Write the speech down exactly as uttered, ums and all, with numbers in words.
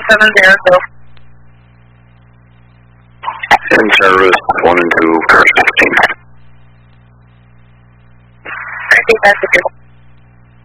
seven zero two. In service, one and two, first fifteen. I think that's a good